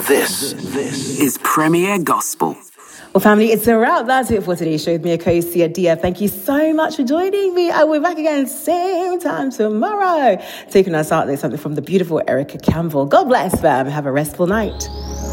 This is Premier Gospel. Well, family, it's a wrap. That's it for today's show with me, Akosia Dia. Thank you so much for joining me. I will be back again same time tomorrow. Taking us out, there's something from the beautiful Erica Campbell. God bless, fam. Have a restful night.